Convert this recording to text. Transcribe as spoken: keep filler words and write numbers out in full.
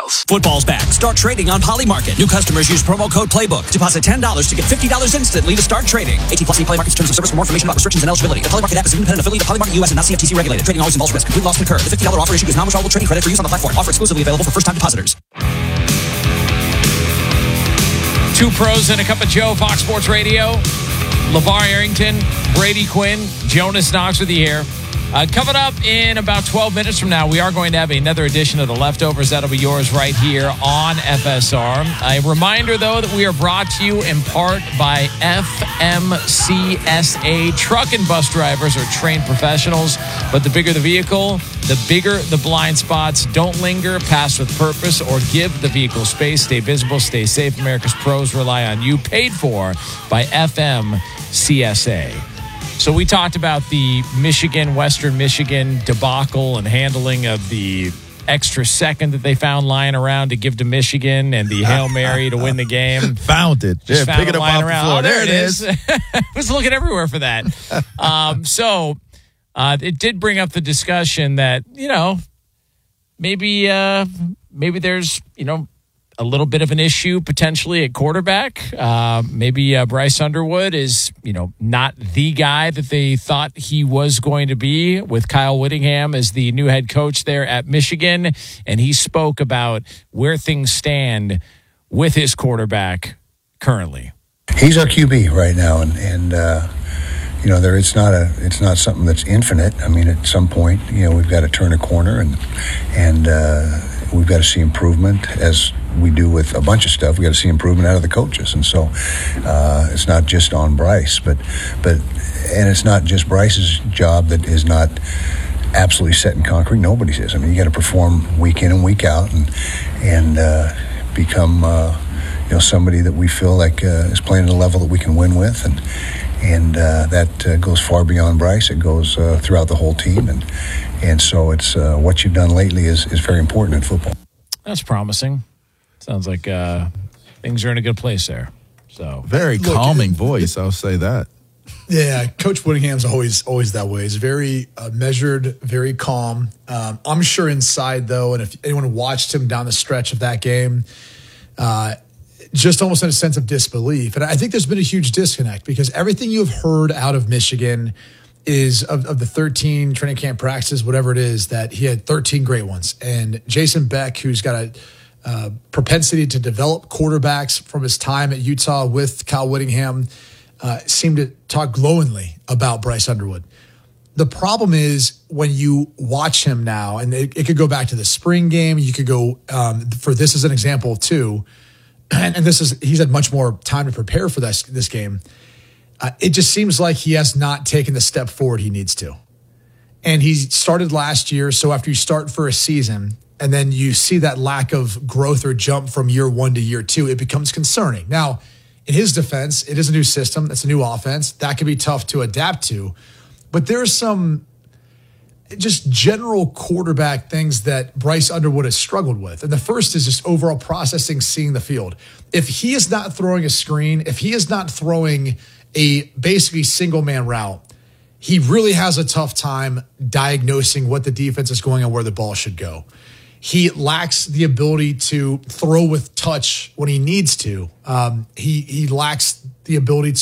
details. Football's back. Start trading on Polymarket. New customers use promo code PLAYBOOK. Deposit ten dollars to get fifty dollars instantly to start trading. eighteen plus Polymarket's terms of service. For more information about restrictions and eligibility. The Polymarket app is an independent affiliate of Polymarket U S and not C F T C regulated. Trading always involves risk. Complete loss can occur. The fifty dollars offer issue is non-withdrawable trading credit for use on the platform. Offer exclusively available for first-time depositors. Two pros and a cup of Joe, Fox Sports Radio. LeVar Arrington, Brady Quinn, Jonas Knox with you here. Uh, coming up in about twelve minutes from now, we are going to have another edition of The Leftovers. That'll be yours right here on F S R. A reminder, though, that we are brought to you in part by F M C S A. Truck and bus drivers are trained professionals, but the bigger the vehicle, the bigger the blind spots. Don't linger, pass with purpose, or give the vehicle space. Stay visible, stay safe. America's pros rely on you. Paid for by F M C S A. So we talked about the Michigan, Western Michigan debacle and handling of the extra second that they found lying around to give to Michigan and the Hail Mary to win the game. Found it. Just yeah, found pick it up lying off the around. floor. Oh, there, there it is. is. I was looking everywhere for that. Um, so uh, it did bring up the discussion that, you know, maybe uh, maybe there's, you know, a little bit of an issue potentially at quarterback. Uh, maybe uh, Bryce Underwood is, you know, not the guy that they thought he was going to be, with Kyle Whittingham as the new head coach there at Michigan. And he spoke about where things stand with his quarterback currently. He's our Q B right now, and and uh, you know, there it's not a it's not something that's infinite. I mean, at some point, you know, we've got to turn a corner, and and uh, we've got to see improvement, as we do with a bunch of stuff. We got to see improvement out of the coaches, and so uh, it's not just on Bryce, but but and it's not just Bryce's job that is not absolutely set in concrete. Nobody's is. I mean, you got to perform week in and week out, and and uh, become uh, you know, somebody that we feel like uh, is playing at a level that we can win with, and and uh, that uh, goes far beyond Bryce. It goes uh, throughout the whole team, and and so it's uh, what you've done lately is is very important in football. That's promising. Sounds like uh, things are in a good place there. So very Look, calming it, voice. I'll say that. Yeah, Coach Whittingham's always always that way. He's very uh, measured, very calm. Um, I'm sure inside, though, and if anyone watched him down the stretch of that game, uh, just almost in a sense of disbelief. And I think there's been a huge disconnect, because everything you've heard out of Michigan is of, of the thirteen training camp practices, whatever it is, that he had thirteen great ones. And Jason Beck, who's got a Uh, propensity to develop quarterbacks from his time at Utah with Kyle Whittingham, uh, seemed to talk glowingly about Bryce Underwood. The problem is when you watch him now, and it, it could go back to the spring game. You could go um, for this as an example too, and, and this is he's had much more time to prepare for this this game. Uh, it just seems like he has not taken the step forward he needs to, and he started last year. So after you start for a season, and then you see that lack of growth or jump from year one to year two, it becomes concerning. Now, in his defense, it is a new system. It's a new offense. That can be tough to adapt to. But there's some just general quarterback things that Bryce Underwood has struggled with. And the first is just overall processing, seeing the field. If he is not throwing a screen, if he is not throwing a basically single-man route, he really has a tough time diagnosing what the defense is going and where the ball should go. He lacks the ability to throw with touch when he needs to. Um, he he lacks the ability